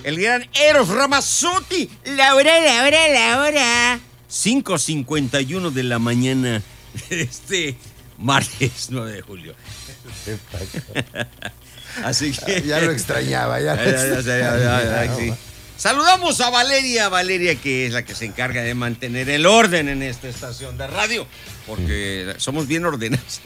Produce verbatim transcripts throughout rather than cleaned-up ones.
el gran Eros Ramazzotti. La hora, la hora, la hora. cinco cincuenta y uno de la mañana de este martes nueve de julio. Así que... Ya lo extrañaba, ya, ya, ya, ya, ya, ya, ya sí. Saludamos a Valeria, Valeria que es la que se encarga de mantener el orden en esta estación de radio, porque somos bien ordenados.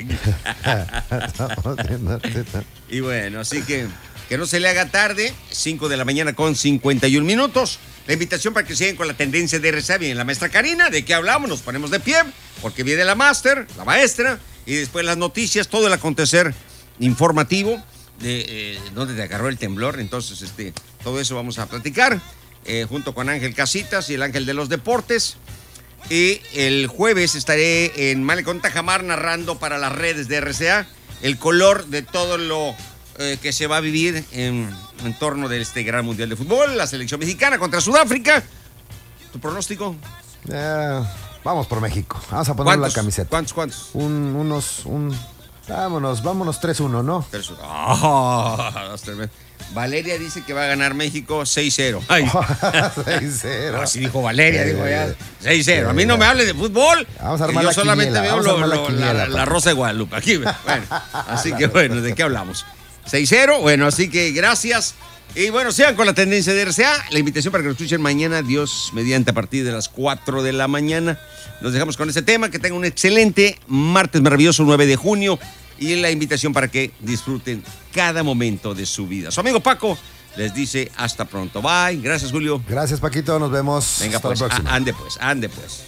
Y bueno, así que que no se le haga tarde, cinco de la mañana con cincuenta y un minutos. La invitación para que sigan con la tendencia de R C A. Viene la maestra Karina, ¿de qué hablamos? Nos ponemos de pie, porque viene la máster, la maestra, y después las noticias, todo el acontecer informativo de eh, donde te agarró el temblor. Entonces, este, todo eso vamos a platicar eh, junto con Ángel Casitas y el Ángel de los Deportes. Y el jueves estaré en Malecón Tajamar narrando para las redes de R C A el color de todo lo eh, que se va a vivir en, en torno de este gran mundial de fútbol, la selección mexicana contra Sudáfrica. ¿Tu pronóstico? Eh, vamos por México. Vamos a poner la camiseta. ¿Cuántos, cuántos? Un, unos, un... Vámonos, vámonos tres uno, ¿no? tres uno. Oh, Valeria dice que va a ganar México seis cero. seis cero. Así dijo Valeria, eh, dijo ya. seis cero. A mí no me hable de fútbol. Vamos a armar yo la solamente quiniela. veo lo, la, lo, quiniela, la, la Rosa de Guadalupe. Aquí, bueno. Así que bueno, ¿de qué hablamos? seis cero. Bueno, así que gracias. Y bueno, sigan con la tendencia de R C A. La invitación para que nos escuchen mañana, Dios mediante, a partir de las cuatro de la mañana. Nos dejamos con este tema. Que tengan un excelente martes maravilloso, nueve de junio. Y la invitación para que disfruten cada momento de su vida. Su amigo Paco les dice hasta pronto. Bye. Gracias, Julio. Gracias, Paquito. Nos vemos. Venga, hasta pues. la próxima. A, ande, pues. Ande, pues.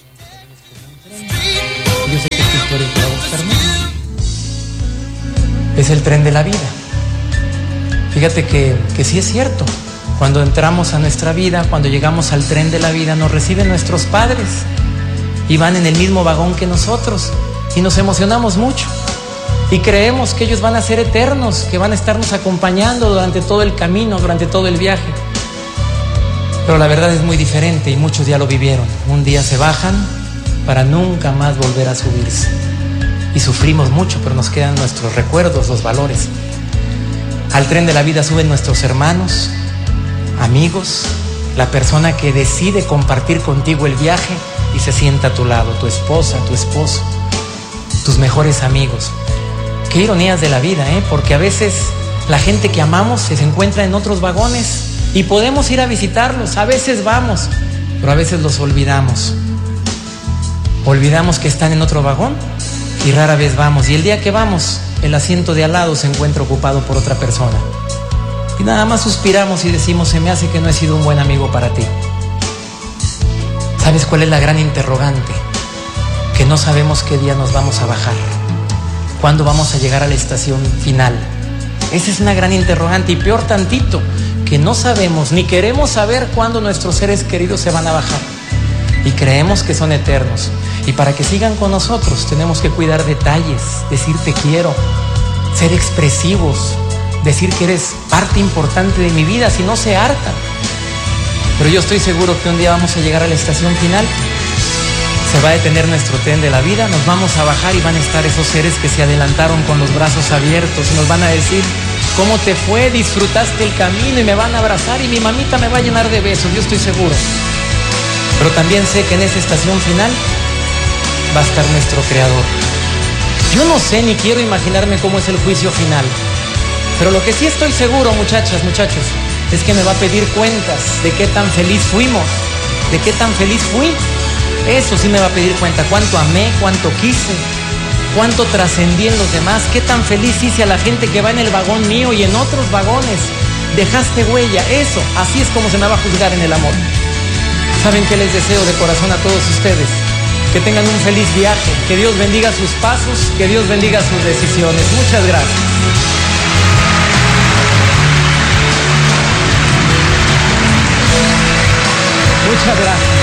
Yo sé que esta historia te va a gustar mucho. Es el tren de la vida. Fíjate que, que sí es cierto. Cuando entramos a nuestra vida, cuando llegamos al tren de la vida, nos reciben nuestros padres y van en el mismo vagón que nosotros y nos emocionamos mucho y creemos que ellos van a ser eternos, que van a estarnos acompañando durante todo el camino, durante todo el viaje. Pero la verdad es muy diferente y muchos ya lo vivieron. Un día se bajan para nunca más volver a subirse y sufrimos mucho, pero nos quedan nuestros recuerdos, los valores. Al tren de la vida suben nuestros hermanos, amigos, la persona que decide compartir contigo el viaje y se sienta a tu lado, tu esposa, tu esposo, tus mejores amigos. Qué ironías de la vida, ¿eh? Porque a veces la gente que amamos se encuentra en otros vagones y podemos ir a visitarlos, a veces vamos, pero a veces los olvidamos. Olvidamos que están en otro vagón y rara vez vamos, y el día que vamos, el asiento de al lado se encuentra ocupado por otra persona. Y nada más suspiramos y decimos, se me hace que no he sido un buen amigo para ti. ¿Sabes cuál es la gran interrogante? Que no sabemos qué día nos vamos a bajar, cuándo vamos a llegar a la estación final. Esa es una gran interrogante, y peor tantito, que no sabemos ni queremos saber cuándo nuestros seres queridos se van a bajar. Y creemos que son eternos. Y para que sigan con nosotros tenemos que cuidar detalles, decir te quiero, ser expresivos, decir que eres parte importante de mi vida, si no se hartan. Pero yo estoy seguro que un día vamos a llegar a la estación final, se va a detener nuestro tren de la vida, nos vamos a bajar y van a estar esos seres que se adelantaron con los brazos abiertos y nos van a decir, ¿cómo te fue? ¿Disfrutaste el camino? Y me van a abrazar y mi mamita me va a llenar de besos, yo estoy seguro. Pero también sé que en esa estación final va a estar nuestro Creador. Yo no sé ni quiero imaginarme cómo es el juicio final, pero lo que sí estoy seguro, muchachas, muchachos, es que me va a pedir cuentas de qué tan feliz fuimos, de qué tan feliz fui. Eso sí me va a pedir cuenta, cuánto amé, cuánto quise, cuánto trascendí en los demás, qué tan feliz hice a la gente que va en el vagón mío y en otros vagones. Dejaste huella, eso, así es como se me va a juzgar en el amor. ¿Saben qué les deseo de corazón a todos ustedes? Que tengan un feliz viaje, que Dios bendiga sus pasos, que Dios bendiga sus decisiones. Muchas gracias. Muchas gracias.